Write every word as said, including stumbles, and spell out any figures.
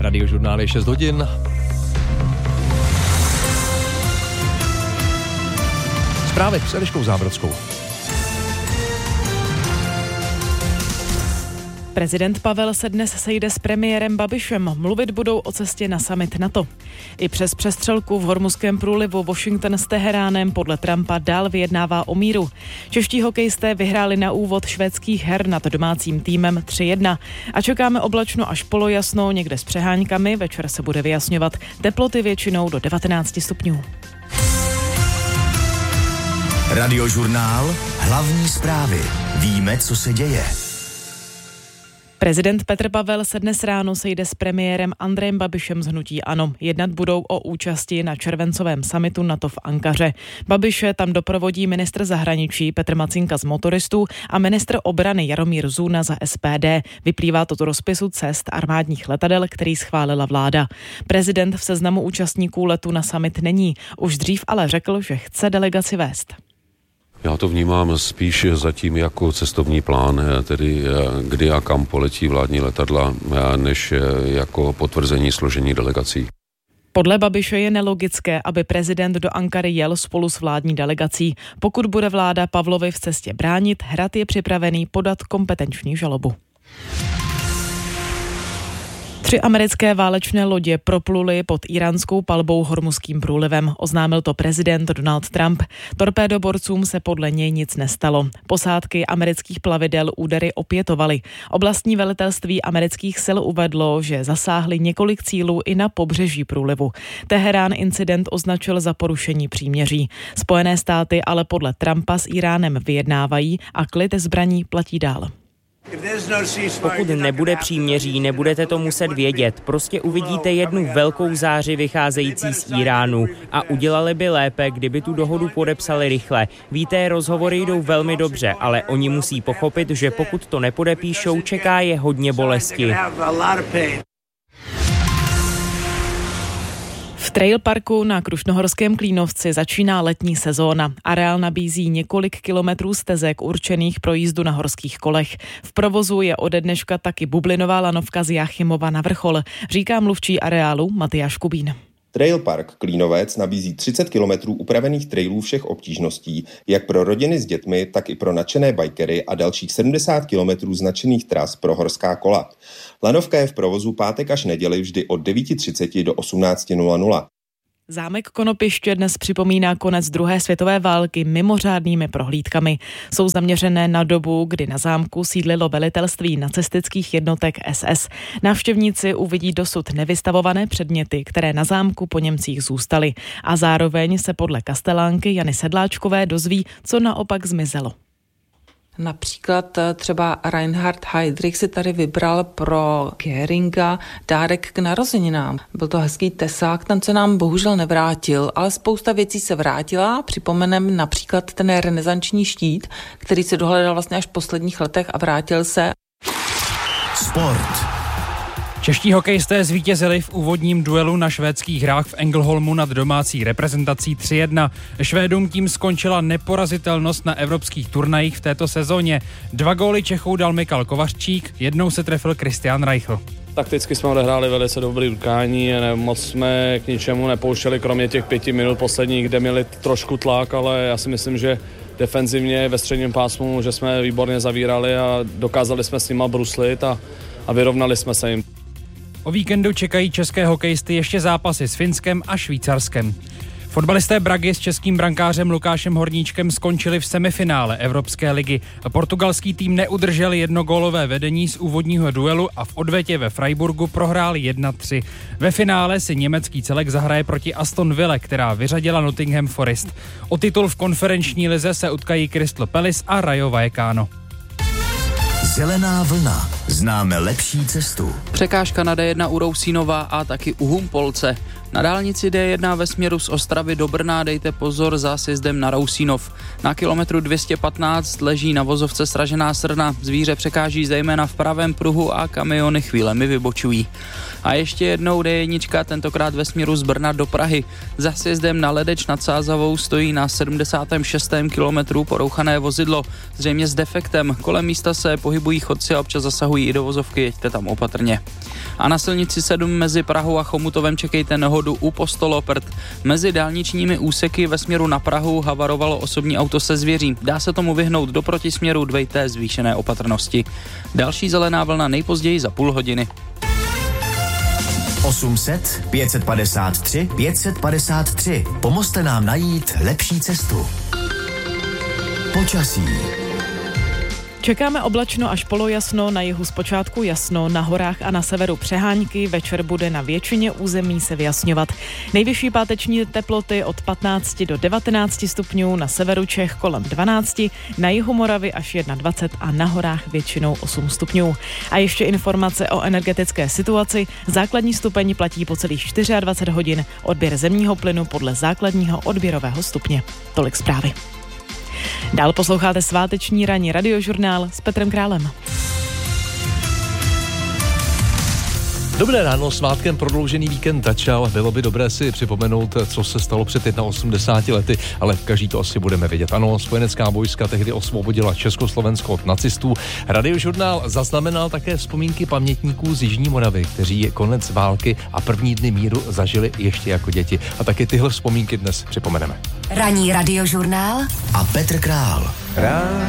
Radiožurnál je šest hodin. Zprávy s Eliškou Zábrodskou. Prezident Pavel se dnes sejde s premiérem Babišem. Mluvit budou o cestě na summit NATO. I přes přestřelku v Hormuzském průlivu Washington s Teheránem podle Trumpa dál vyjednává o míru. Čeští hokejisté vyhráli na úvod švédských her nad domácím týmem tři jedna. A čekáme oblačno až polojasno, někde s přeháňkami. Večer se bude vyjasňovat. Teploty většinou do devatenáct stupňů. Radiožurnál, hlavní zprávy. Víme, co se děje. Prezident Petr Pavel se dnes ráno sejde s premiérem Andrejem Babišem z hnutí ANO. Jednat budou o účasti na červencovém summitu NATO v Ankaře. Babiše tam doprovodí ministr zahraničí Petr Macinka z Motoristů a ministr obrany Jaromír Zuna za S P D. Vyplývá to z rozpisu cest armádních letadel, který schválila vláda. Prezident v seznamu účastníků letu na summit není. Už dřív ale řekl, že chce delegaci vést. Já to vnímám spíš zatím jako cestovní plán, tedy kdy a kam poletí vládní letadla, než jako potvrzení složení delegací. Podle Babiše je nelogické, aby prezident do Ankary jel spolu s vládní delegací. Pokud bude vláda Pavlovi v cestě bránit, Hrad je připravený podat kompetenční žalobu. Tři americké válečné lodě propluly pod íránskou palbou Hormuzským průlivem. Oznámil to prezident Donald Trump. Torpédoborcům se podle něj nic nestalo. Posádky amerických plavidel údery opětovaly. Oblastní velitelství amerických sil uvedlo, že zasáhly několik cílů i na pobřeží průlivu. Teherán incident označil za porušení příměří. Spojené státy ale podle Trumpa s Íránem vyjednávají a klid zbraní platí dál. Pokud nebude příměří, nebudete to muset vědět. Prostě uvidíte jednu velkou záři vycházející z Iránu. A udělali by lépe, kdyby tu dohodu podepsali rychle. Víte, rozhovory jdou velmi dobře, ale oni musí pochopit, že pokud to nepodepíšou, čeká je hodně bolesti. V trail parku na Krušnohorském Klínovci začíná letní sezóna. Areál nabízí několik kilometrů stezek určených pro jízdu na horských kolech. V provozu je ode dneška taky bublinová lanovka z Jáchymova na vrchol, říká mluvčí areálu Matyáš Kubín. Trail Park Klínovec nabízí třicet kilometrů upravených trailů všech obtížností, jak pro rodiny s dětmi, tak i pro nadšené bikery a dalších sedmdesát kilometrů značených tras pro horská kola. Lanovka je v provozu pátek až neděli vždy od devět třicet do osmnáct nula nula. Zámek Konopiště dnes připomíná konec druhé světové války mimořádnými prohlídkami. Jsou zaměřené na dobu, kdy na zámku sídlilo velitelství nacistických jednotek S S. Návštěvníci uvidí dosud nevystavované předměty, které na zámku po Němcích zůstaly. A zároveň se podle kastelánky Jany Sedláčkové dozví, co naopak zmizelo. Například třeba Reinhard Heydrich si tady vybral pro Göringa dárek k narozeninám. Byl to hezký tesák, ten se nám bohužel nevrátil, ale spousta věcí se vrátila. Připomenem například ten renesanční štít, který se dohledal vlastně až v posledních letech a vrátil se. Sport. Čeští hokejisté zvítězili v úvodním duelu na švédských hrách v Ängelholmu nad domácí reprezentací tři jedna. Švédům tím skončila neporazitelnost na evropských turnajích v této sezóně. Dva góly Čechů dal Mikal Kovařčík, jednou se trefil Christian Reichl. Takticky jsme odehráli velice dobrý utkání, moc jsme k ničemu nepouštěli, kromě těch pěti minut posledních, kde měli trošku tlak, ale já si myslím, že defenzivně ve středním pásmu, že jsme výborně zavírali a dokázali jsme s nima bruslit a, a vyrovnali jsme se jim. O víkendu čekají české hokejisty ještě zápasy s Finskem a Švýcarskem. Fotbalisté Bragy s českým brankářem Lukášem Horníčkem skončili v semifinále Evropské ligy. Portugalský tým neudržel jednogólové vedení z úvodního duelu a v odvetě ve Freiburgu prohrál jedna tři. Ve finále si německý celek zahraje proti Aston Ville, která vyřadila Nottingham Forest. O titul v konferenční lize se utkají Crystal Palace a Rayo Vallecano. Zelená vlna. Známe lepší cestu. Překážka na D jedna u Rousínova a taky u Humpolce. Na dálnici D jedna ve směru z Ostravy do Brna dejte pozor za sjezdem na Rousínov. Na kilometru dvě stě patnáct leží na vozovce sražená srna. Zvíře překáží zejména v pravém pruhu a kamiony chvílemi vybočují. A ještě jednou D jedna, tentokrát ve směru z Brna do Prahy. Za sjezdem na Ledeč nad Sázavou stojí na sedmdesátém šestém kilometru porouchané vozidlo, zřejmě s defektem. Kolem místa se pohybují chodci a občas zasahují i do vozovky, jeďte tam opatrně. A na silnici sedm mezi Prahou a Chomutovem čekejte nehodu u Postoloprt. Mezi dálničními úseky ve směru na Prahu havarovalo osobní auto se zvěří. Dá se tomu vyhnout do protisměru, dbejte zvýšené opatrnosti. Další zelená vlna nejpozději za půl hodiny. osm set, pět set padesát tři, pět set padesát tři. Pomozte nám najít lepší cestu. Počasí. Čekáme oblačno až polojasno, na jihu zpočátku jasno, na horách a na severu přehánky, večer bude na většině území se vyjasňovat. Nejvyšší páteční teploty od patnáct do devatenáct stupňů, na severu Čech kolem dvanáct, na jihu Moravy až dvacet jedna a na horách většinou osm stupňů. A ještě informace o energetické situaci. Základní stupeň platí po celých dvacet čtyři hodin, odběr zemního plynu podle základního odběrového stupně. Tolik zprávy. Dál posloucháte sváteční ranní radiožurnál s Petrem Králem. Dobré ráno, svátkem prodloužený víkend začal. Bylo by dobré si připomenout, co se stalo před osmdesáti jedna lety, ale každý to asi budeme vědět. Ano, spojenecká vojska tehdy osvobodila Československo od nacistů. Radiožurnál zaznamenal také vzpomínky pamětníků z Jižní Moravy, kteří konec války a první dny míru zažili ještě jako děti. A taky tyhle vzpomínky dnes připomeneme. Ranní radiožurnál a Petr Král. Rád